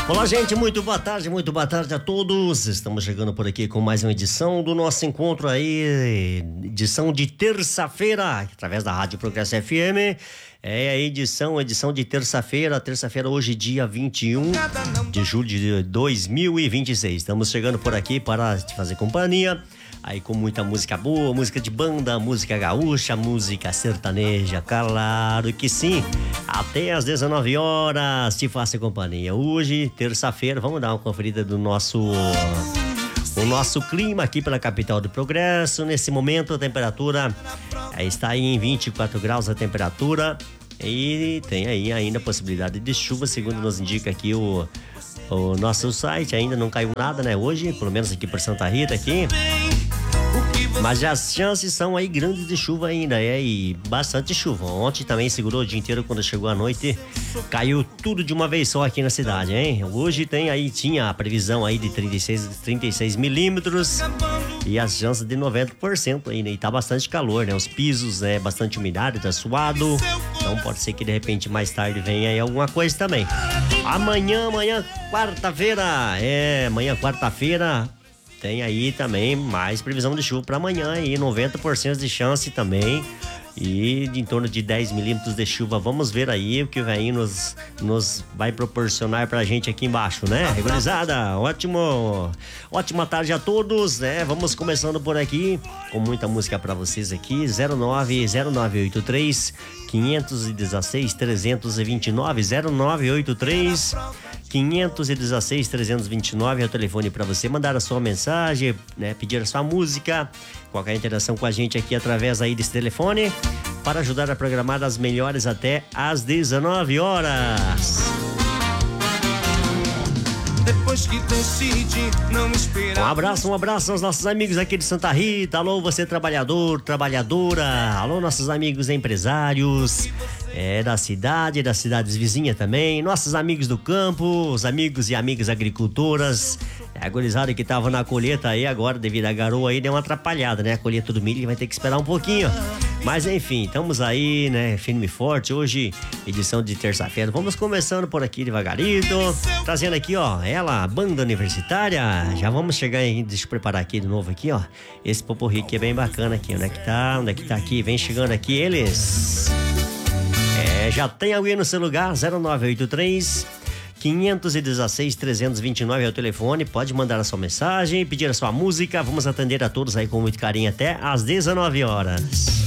Olá, gente, muito boa tarde a todos. Estamos chegando por aqui com mais uma edição do nosso encontro aí, edição de terça-feira, através da Rádio Progresso FM. É a edição de terça-feira hoje, dia 21 de julho de 2026. Estamos chegando por aqui para te fazer companhia, aí com muita música boa, música de banda, música gaúcha, música sertaneja, claro que sim. Até às 19 horas te faço companhia. Hoje, terça-feira, vamos dar uma conferida do nosso clima aqui pela capital do Progresso. Nesse momento a temperatura está aí em 24 graus a temperatura e tem aí ainda a possibilidade de chuva, segundo nos indica aqui o nosso site. Ainda não caiu nada, né, hoje, pelo menos aqui por Santa Rita aqui. Mas as chances são aí grandes de chuva ainda, e bastante chuva. Ontem também segurou o dia inteiro, quando chegou a noite, caiu tudo de uma vez só aqui na cidade, hein? Hoje tinha a previsão aí de 36 milímetros e as chances de 90% ainda, e tá bastante calor, né? Os pisos, bastante umidade, tá suado, então pode ser que de repente mais tarde venha aí alguma coisa também. Amanhã, quarta-feira, tem aí também mais previsão de chuva para amanhã aí, 90% de chance também, e de em torno de 10 milímetros de chuva. Vamos ver aí o que vai nos vai proporcionar pra gente aqui embaixo, né? Regularizada, ótima tarde a todos, né? Vamos começando por aqui com muita música pra vocês aqui. 0983 516 329, 0983 516 329 é o telefone para você mandar a sua mensagem, né? Pedir a sua música, qualquer interação com a gente aqui através aí desse telefone, para ajudar a programar as melhores até às 19 horas. Depois que decide não esperar. Um abraço aos nossos amigos aqui de Santa Rita. Alô, você trabalhador, trabalhadora. Alô, nossos amigos empresários das cidades vizinhas também. Nossos amigos do campo, os amigos e amigas agricultoras. A gurizada que tava na colheita aí agora, devido à garoa aí, deu uma atrapalhada, né? A colheita do milho vai ter que esperar um pouquinho. Mas enfim, estamos aí, né? Firme e forte. Hoje, edição de terça-feira. Vamos começando por aqui devagarito. Trazendo aqui, ó, a banda universitária. Já vamos chegar aí, deixa eu preparar aqui de novo aqui, ó. Esse poporri aqui é bem bacana aqui. Onde é que tá aqui? Vem chegando aqui eles. Já tem alguém no seu lugar, 0983 516 329 é o telefone. Pode mandar a sua mensagem, pedir a sua música. Vamos atender a todos aí com muito carinho até às 19 horas.